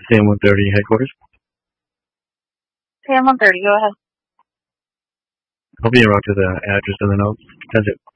CM 130 headquarters. CM 130, go ahead. Hope you interrupted the address in the notes. 10